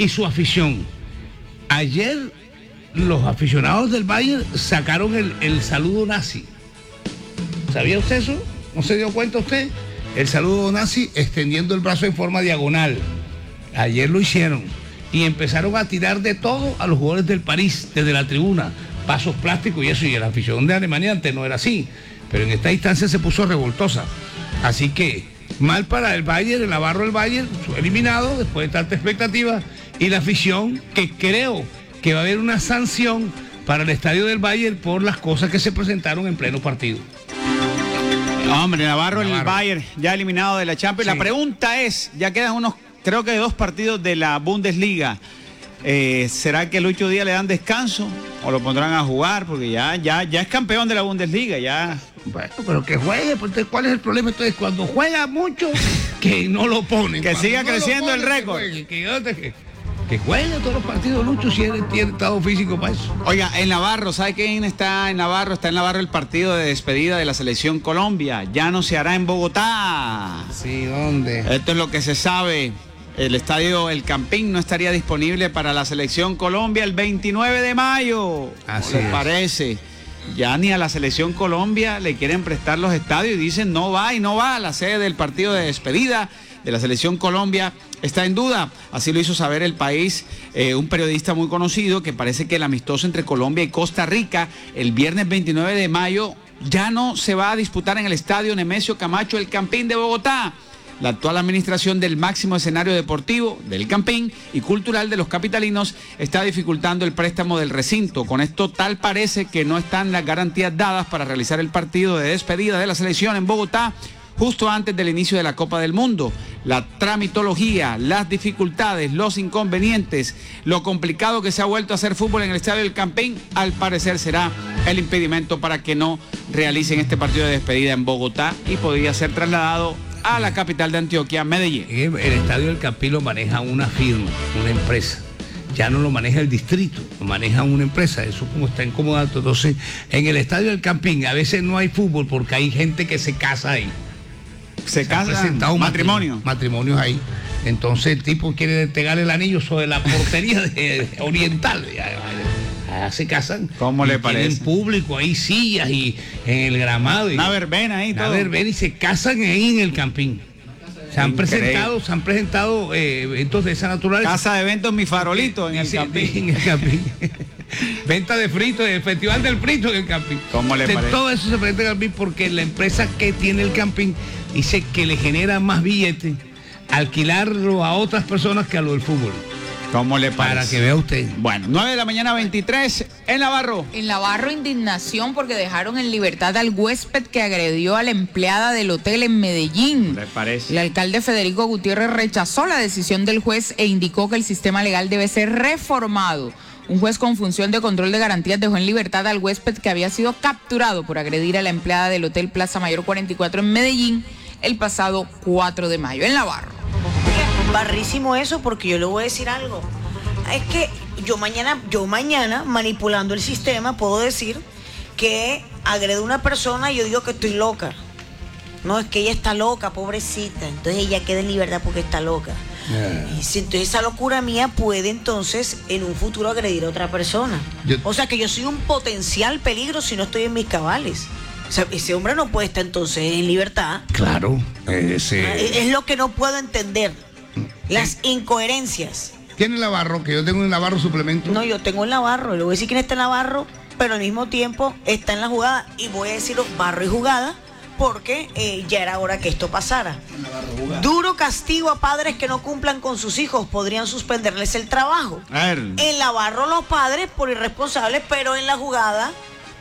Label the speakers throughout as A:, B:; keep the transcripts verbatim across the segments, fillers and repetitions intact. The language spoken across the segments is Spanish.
A: y su afición. Ayer los aficionados del Bayern sacaron el, el saludo nazi. ¿Sabía usted eso? ¿No se dio cuenta usted? El saludo nazi extendiendo el brazo en forma diagonal. Ayer lo hicieron. Y empezaron a tirar de todo a los jugadores del París, desde la tribuna. Pasos plásticos y eso. Y la afición de Alemania antes no era así. Pero en esta instancia se puso revoltosa. Así que, mal para el Bayern, el Navarro del Bayern, fue eliminado después de tanta expectativa. Y la afición, que creo que va a haber una sanción para el estadio del Bayern por las cosas que se presentaron en pleno partido.
B: Hombre, Navarro,
A: Navarro.
B: el Bayern ya eliminado de la Champions.
A: Sí.
B: La pregunta es, ya quedan unos, creo que dos partidos de la Bundesliga. Eh, ¿Será que a Lucho Díaz le dan descanso o lo pondrán a jugar? Porque ya, ya, ya es campeón de la Bundesliga, ya.
A: Bueno, pero que juegue, porque ¿cuál es el problema? Entonces, cuando juega mucho, que no lo ponen.
B: Que
A: Cuando
B: siga
A: no lo
B: creciendo
A: ponen,
B: el récord.
A: Que, juegue, que, que, que juegue todos los partidos, Lucho, si él tiene estado físico para eso.
B: Oiga, en Navarro, ¿sabe quién está en Navarro? Está en Navarro el partido de despedida de la selección Colombia. Ya no se hará en Bogotá.
A: Sí, ¿dónde?
B: Esto es lo que se sabe. El estadio El Campín no estaría disponible para la selección Colombia el veintinueve de mayo.
A: Así
B: ¿Qué les
A: es.
B: parece? Ya ni a la selección Colombia le quieren prestar los estadios y dicen no va y no va. La sede del partido de despedida de la selección Colombia está en duda. Así lo hizo saber El País, eh, un periodista muy conocido, que parece que el amistoso entre Colombia y Costa Rica el viernes veintinueve de mayo ya no se va a disputar en el estadio Nemesio Camacho El Campín de Bogotá. La actual administración del máximo escenario deportivo, del Campín y cultural de los capitalinos está dificultando el préstamo del recinto. Con esto tal parece que no están las garantías dadas para realizar el partido de despedida de la selección en Bogotá justo antes del inicio de la Copa del Mundo. La tramitología, las dificultades, los inconvenientes, lo complicado que se ha vuelto a hacer fútbol en el estadio del Campín, al parecer será el impedimento para que no realicen este partido de despedida en Bogotá y podría ser trasladado a la capital de Antioquia, Medellín.
A: El estadio del Campín lo maneja una firma, una empresa. Ya no lo maneja el distrito, lo maneja una empresa. Eso como está en comodato. Entonces, en el estadio del Campín a veces no hay fútbol porque hay gente que se casa ahí.
B: Se,
A: Se han
B: casa,
A: presentado
B: matrimonio.
A: Matrimonios ahí. Entonces el tipo quiere despegar el anillo sobre la portería de, oriental. Allá se casan.
B: ¿Cómo le parece?
A: Tienen público ahí, sillas y en el gramado. Y,
B: Una verbena ahí,
A: una
B: todo.
A: verbena y se casan ahí en el Campín. Se han
B: Increíble.
A: presentado, se han presentado eh, eventos de esa naturaleza.
B: Casa de eventos Mi Farolito en el
A: Sí,
B: Campín.
A: en el Campín. Venta de fritos, el festival del frito en el Campín.
B: ¿Cómo le
A: De
B: parece?
A: todo eso se presenta en el Campín porque la empresa que tiene el Campín dice que le genera más billetes alquilarlo a otras personas que a lo del fútbol.
B: ¿Cómo le parece?
A: Para que vea usted.
B: Bueno, nueve de la mañana, veintitrés, en Navarro.
C: En Navarro, indignación porque dejaron en libertad al huésped que agredió a la empleada del hotel en Medellín.
B: ¿Le parece?
C: El alcalde Federico Gutiérrez rechazó la decisión del juez e indicó que el sistema legal debe ser reformado. Un juez con función de control de garantías dejó en libertad al huésped que había sido capturado por agredir a la empleada del Hotel Plaza Mayor cuarenta y cuatro en Medellín el pasado cuatro de mayo. En Navarro.
D: Barrísimo eso, porque yo le voy a decir algo. Es que yo mañana, yo mañana, manipulando el sistema, puedo decir que agredo a una persona y yo digo que estoy loca. No, es que ella está loca, pobrecita. Entonces ella queda en libertad porque está loca. Yeah. Y si, entonces esa locura mía puede entonces en un futuro agredir a otra persona. Yo... O sea que yo soy un potencial peligro si no estoy en mis cabales. O sea, ese hombre no puede estar entonces en libertad.
A: Claro. Ese...
D: Es lo que no puedo entender. Las incoherencias.
A: ¿Tiene Navarro? Que yo tengo un Navarro suplemento.
D: No, yo tengo el Navarro. Le voy a decir quién está en Navarro, pero al mismo tiempo está en la jugada. Y voy a decir barro y jugada, porque eh, ya era hora que esto pasara. Duro castigo a padres que no cumplan con sus hijos. Podrían suspenderles el trabajo.
B: A ver.
D: En Navarro los padres por irresponsables, pero en la jugada,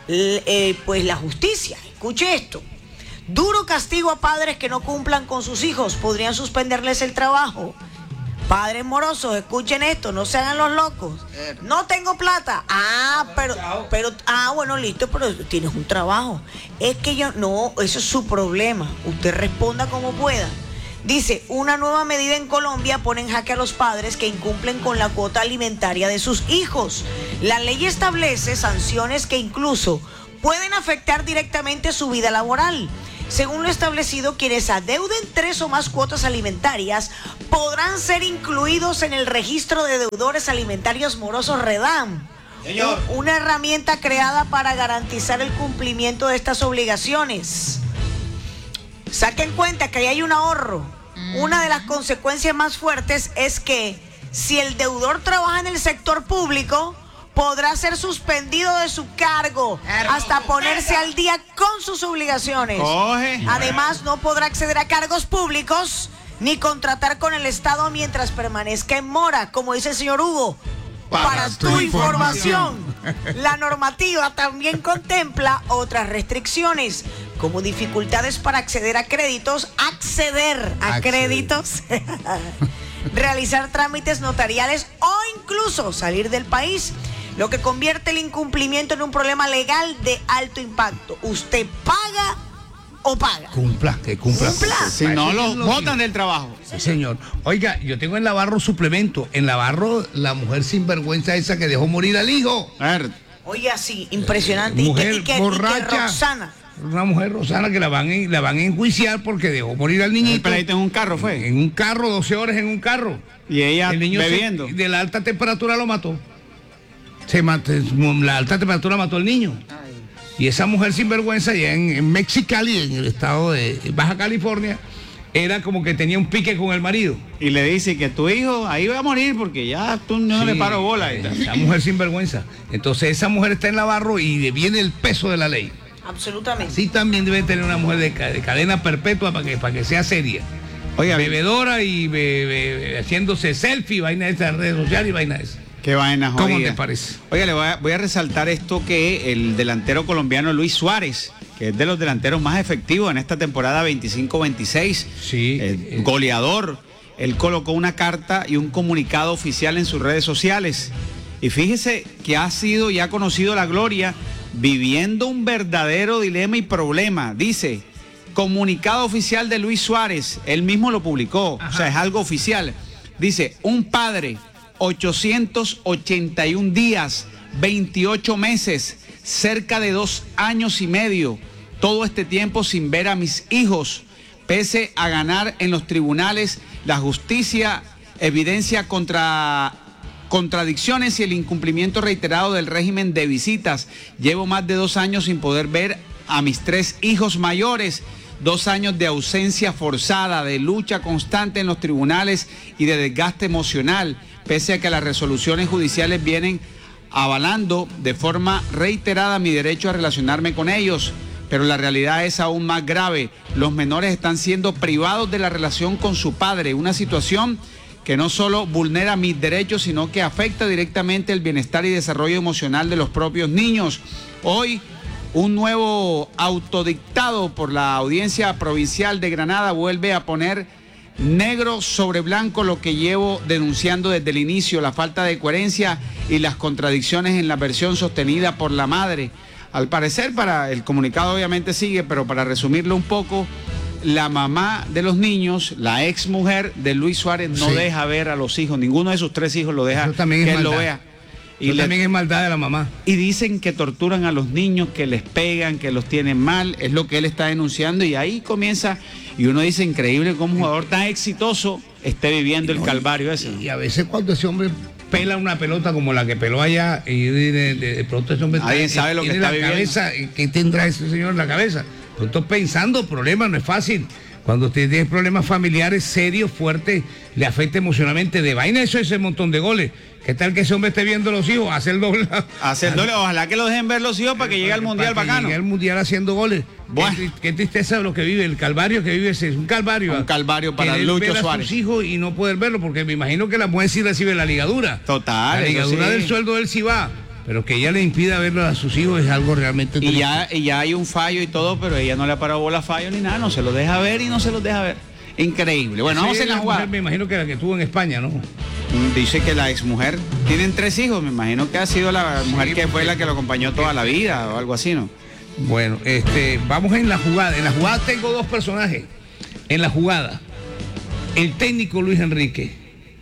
D: eh, pues la justicia. Escuche esto. Duro castigo a padres que no cumplan con sus hijos. Podrían suspenderles el trabajo. Padres morosos, escuchen esto, no se hagan los locos. No tengo plata. Ah, pero, pero, ah, bueno, listo, pero tienes un trabajo. Es que yo, no, eso es su problema. Usted responda como pueda. Dice, una nueva medida en Colombia pone en jaque a los padres que incumplen con la cuota alimentaria de sus hijos. La ley establece sanciones que incluso pueden afectar directamente su vida laboral. Según lo establecido, quienes adeuden tres o más cuotas alimentarias podrán ser incluidos en el registro de deudores alimentarios morosos REDAM.
B: Señor.
D: Una herramienta creada para garantizar el cumplimiento de estas obligaciones. Saquen cuenta que ahí hay un ahorro. Una de las consecuencias más fuertes es que si el deudor trabaja en el sector público, podrá ser suspendido de su cargo hasta ponerse al día con sus obligaciones.
B: Coge.
D: Además, no podrá acceder a cargos públicos ni contratar con el Estado mientras permanezca en mora, como dice el señor Hugo. Para, Para tu, tu información, información, la normativa también contempla otras restricciones, como dificultades para acceder a créditos, acceder a acceder. créditos, realizar trámites notariales o incluso salir del país, lo que convierte el incumplimiento en un problema legal de alto impacto. Usted paga o paga.
A: Cumpla, que cumpla.
D: Cumpla.
B: Si no, lo botan del trabajo.
A: Sí, señor. Oiga, yo tengo en Navarro suplemento. En Navarro, la mujer sinvergüenza esa que dejó morir al hijo.
D: Oiga, sí, impresionante.
A: Mujer
D: y que, y que,
A: borracha.
D: Y que Roxana.
A: Una mujer Rosana que la van, en, la van a enjuiciar porque dejó morir al niñito.
B: Pero ahí en un carro fue.
A: En un carro, doce horas en un carro.
B: Y ella
A: el niño
B: bebiendo.
A: Se, de la alta temperatura lo mató. Se mató. La alta temperatura mató al niño. Ay. Y esa mujer sinvergüenza allá en, en Mexicali, en el estado de Baja California, era como que tenía un pique con el marido.
B: Y le dice que tu hijo ahí va a morir porque ya tú no sí, le paro bola.
A: Esa mujer sinvergüenza. Entonces esa mujer está en Navarro y le viene el peso de la ley.
D: Absolutamente.
A: Así también debe tener una mujer de, de cadena perpetua para que, para que sea seria. Oiga, bebedora y be, be, haciéndose selfie, vaina de estas redes sociales y vaina de esas.
B: Qué vaina, jodida.
A: ¿Cómo te parece?
B: Oiga, le voy a, voy a resaltar esto que el delantero colombiano Luis Suárez, que es de los delanteros más efectivos en esta temporada veinticinco veintiséis,
A: sí,
B: eh,
A: eh,
B: goleador, él colocó una carta y un comunicado oficial en sus redes sociales. Y fíjese que ha sido y ha conocido la gloria viviendo un verdadero dilema y problema. Dice, comunicado oficial de Luis Suárez, él mismo lo publicó, ajá, o sea, es algo oficial. Dice, un padre, ochocientos ochenta y un días, veintiocho meses, cerca de dos años y medio, todo este tiempo sin ver a mis hijos, pese a ganar en los tribunales, la justicia evidencia contra contradicciones y el incumplimiento reiterado del régimen de visitas. Llevo más de dos años sin poder ver a mis tres hijos mayores, dos años de ausencia forzada, de lucha constante en los tribunales y de desgaste emocional, pese a que las resoluciones judiciales vienen avalando de forma reiterada mi derecho a relacionarme con ellos. Pero la realidad es aún más grave. Los menores están siendo privados de la relación con su padre, una situación que no solo vulnera mis derechos, sino que afecta directamente el bienestar y desarrollo emocional de los propios niños. Hoy, un nuevo autodictado por la Audiencia Provincial de Granada vuelve a poner negro sobre blanco lo que llevo denunciando desde el inicio, la falta de coherencia y las contradicciones en la versión sostenida por la madre. Al parecer, para el comunicado obviamente sigue, pero para resumirlo un poco, la mamá de los niños, la ex mujer de Luis Suárez, no sí. deja ver a los hijos, ninguno de sus tres hijos lo deja que él lo vea.
A: Y Eso le, también es maldad de la mamá.
B: Y dicen que torturan a los niños, que les pegan, que los tienen mal, es lo que él está denunciando, y ahí comienza, y uno dice, increíble cómo un jugador tan exitoso esté viviendo no, el calvario ese.
A: Y a veces cuando ese hombre pela una pelota como la que peló allá, y de, de, de, de pronto ese hombre
B: nadie
A: está,
B: sabe lo que está
A: la
B: viviendo.
A: Cabeza, ¿qué tendrá ese señor en la cabeza? Entonces pensando, problemas, no es fácil. Cuando usted tiene problemas familiares serios, fuertes, le afecta emocionalmente. De vaina eso es ese montón de goles. ¿Qué tal que ese hombre esté viendo a los hijos? Hacer doble.
B: Hacer doble. Ojalá que lo dejen ver los hijos para que llegue al mundial
A: para
B: bacano.
A: Llegue al mundial haciendo goles. Bueno. Qué, qué tristeza lo que vive, el calvario que vive ese. Es un calvario.
B: Un calvario para Lucho Suárez.
A: A sus hijos y no poder verlo, porque me imagino que la mujer sí recibe la ligadura.
B: Total.
A: La ligadura sí. del sueldo de él sí va. Pero que ella le impida verlo a sus hijos es algo realmente
B: y ya, y ya hay un fallo y todo, pero ella no le ha parado bola a fallo ni nada, no se lo deja ver y no se los deja ver. Increíble. Bueno, sí, vamos a la jugada.
A: Me imagino que la que tuvo en España, ¿no?
B: Dice que la exmujer tienen tres hijos, me imagino que ha sido la mujer sí, que fue la que lo acompañó toda la vida o algo así, ¿no?
A: Bueno, este, vamos en la jugada. En la jugada tengo dos personajes. En la jugada, el técnico Luis Enrique,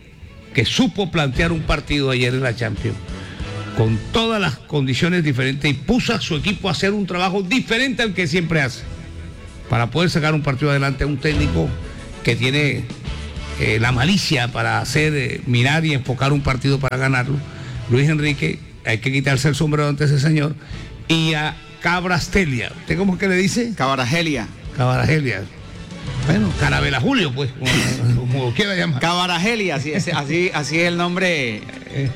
A: que supo plantear un partido ayer en la Champions con todas las condiciones diferentes y puso a su equipo a hacer un trabajo diferente al que siempre hace para poder sacar un partido adelante. A un técnico que tiene eh, la malicia para hacer, eh, mirar y enfocar un partido para ganarlo. Luis Enrique, hay que quitarse el sombrero ante ese señor. Y a Cabrastelia, ¿usted cómo es que le dice?
B: Cabaragelia.
A: Cabaragelia. Bueno, Carabela Julio, pues, como, como quiera llamar.
B: Cabaragelia, así es, así, así es el nombre, eh,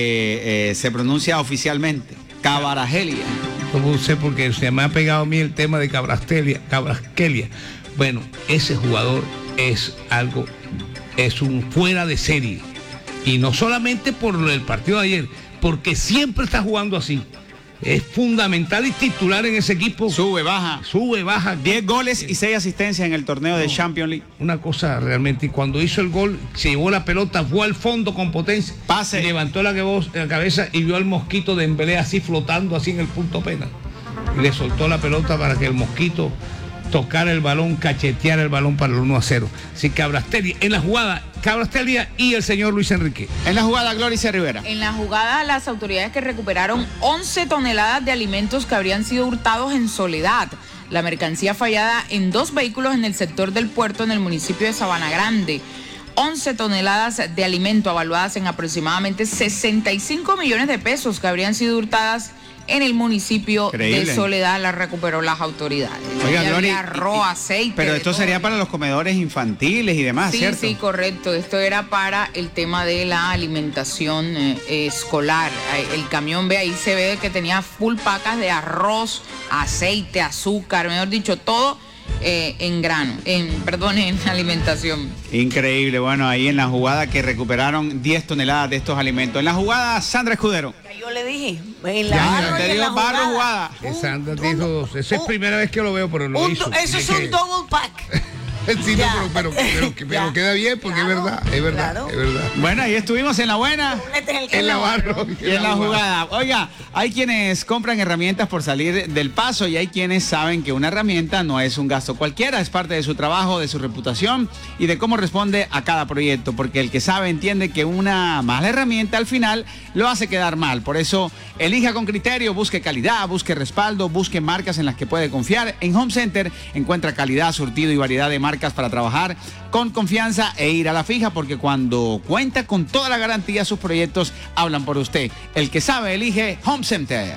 B: eh, se pronuncia oficialmente. Cabaragelia.
A: No sé porque se me ha pegado a mí el tema de Cabrastelia, Cabrasquelia. Bueno, ese jugador es algo, es un fuera de serie. Y no solamente por el partido de ayer, porque siempre está jugando así. Es fundamental y titular en ese equipo.
B: Sube, baja.
A: Sube, baja.
B: diez goles y seis asistencias en el torneo no, de Champions League.
A: Una cosa realmente. Y cuando hizo el gol, se llevó la pelota, fue al fondo con potencia.
B: Pase.
A: Levantó la, la cabeza y vio al Mosquito de Dembélé así flotando así en el punto penal. Y le soltó la pelota para que el Mosquito tocara el balón, cacheteara el balón para el uno a cero. Así que Cabrastelia, en la jugada, Cabrastelia y el señor Luis Enrique.
B: En la jugada, Glorice Rivera.
C: En la jugada, las autoridades que recuperaron once toneladas de alimentos que habrían sido hurtados en Soledad. La mercancía fallada en dos vehículos en el sector del puerto en el municipio de Sabana Grande. once toneladas de alimento avaluadas en aproximadamente sesenta y cinco millones de pesos que habrían sido hurtadas en el municipio Increíble. de Soledad. La recuperó las autoridades.
B: Oiga, Glory,
C: arroz,
B: y,
C: aceite.
B: Pero esto sería para los comedores infantiles y demás,
C: sí,
B: ¿cierto?
C: Sí, correcto. Esto era para el tema de la alimentación eh, escolar. El camión, ve, ahí se ve que tenía full pacas de arroz, aceite, azúcar, mejor dicho, todo eh, en grano, en, perdón, en alimentación.
B: Increíble. Bueno, ahí en la jugada que recuperaron diez toneladas de estos alimentos. En la jugada, Sandra Escudero.
D: Yo le dije, en la
B: ya,
D: barro
B: te
D: y en la
B: barro
D: jugada.
B: jugada.
A: Sandra dijo, esa es la primera vez que lo veo, pero lo
D: un,
A: hizo.
D: Eso es un double pack.
A: Sí, no, pero, pero, pero, pero, pero queda bien porque claro, es verdad, es verdad, claro. es verdad.
B: Bueno, ahí estuvimos en la buena,
A: en la barro
B: y en la jugada. Oiga, hay quienes compran herramientas por salir del paso y hay quienes saben que una herramienta no es un gasto cualquiera, es parte de su trabajo, de su reputación y de cómo responde a cada proyecto, porque el que sabe entiende que una mala herramienta al final lo hace quedar mal. Por eso, elija con criterio, busque calidad, busque respaldo, busque marcas en las que puede confiar. En Home Center encuentra calidad, surtido y variedad de marcas para trabajar con confianza e ir a la fija, porque cuando cuenta con toda la garantía, sus proyectos hablan por usted. El que sabe elige Home Center.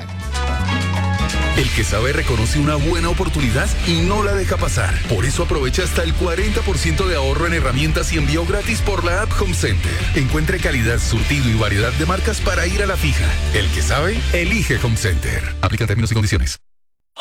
E: El que sabe reconoce una buena oportunidad y no la deja pasar. Por eso aprovecha hasta el cuarenta por ciento de ahorro en herramientas y envío gratis por la app Home Center. Encuentre calidad, surtido y variedad de marcas para ir a la fija. El que sabe, elige Home Center. Aplica términos y condiciones.